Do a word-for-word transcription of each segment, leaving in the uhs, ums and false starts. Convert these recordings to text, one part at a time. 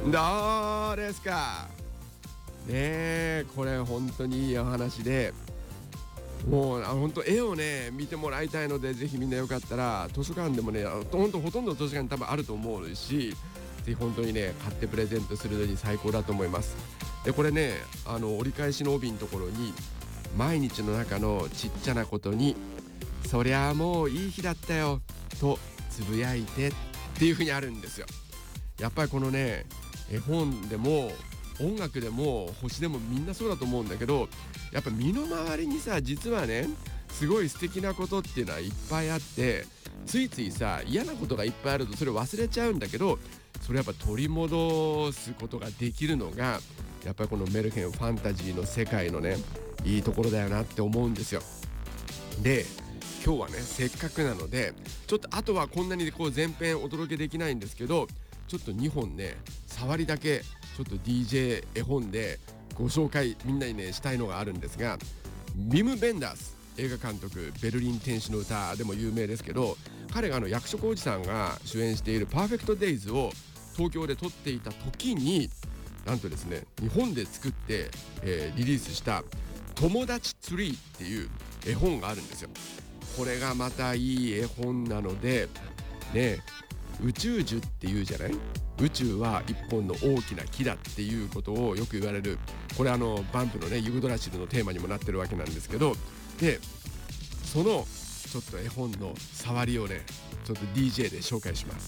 どうですかねえ、これ本当にいいお話で、もうあ本当絵をね見てもらいたいので、ぜひみんなよかったら図書館でもね、本当ほとんど図書館に多分あると思うし、ぜひ本当にね買ってプレゼントするのに最高だと思います。でこれね、あの折り返しの帯のところに、毎日の中のちっちゃなことにそりゃあもういい日だったよとつぶやいてっていう風にあるんですよ。やっぱりこのね、絵本でも音楽でも星でもみんなそうだと思うんだけど、やっぱ身の回りにさ、実はねすごい素敵なことっていうのはいっぱいあって、ついついさ嫌なことがいっぱいあるとそれ忘れちゃうんだけど、それやっぱ取り戻すことができるのが、やっぱりこのメルヘンファンタジーの世界のねいいところだよなって思うんですよ。で今日はねせっかくなので、ちょっとあとはこんなにこう前編お届けできないんですけど、ちょっとにほんね触りだけちょっと ディージェー 絵本でご紹介みんなにねしたいのがあるんですが、ビム・ベンダース映画監督、ベルリン天使の歌でも有名ですけど、彼があの役所広司さんが主演しているパーフェクトデイズを東京で撮っていた時に、なんとですね日本で作って、えー、リリースした友達ツリーっていう絵本があるんですよ。これがまたいい絵本なのでね、宇宙樹っていうじゃない、宇宙は一本の大きな木だっていうことをよく言われる、これあのバンプのねユグドラシルのテーマにもなってるわけなんですけど、でそのちょっと絵本の触りをねちょっと ディージェー で紹介します。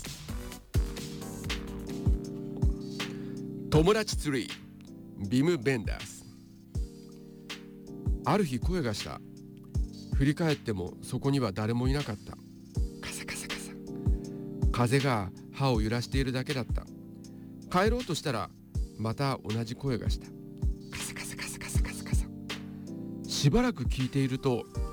友達ツリー、ビム・ベンダース。ある日声がした。振り返ってもそこには誰もいなかった。カサカサカサ、風が歯を揺らしているだけだった。帰ろうとしたらまた同じ声がした。カサカサカサカサカサカサ。しばらく聞いていると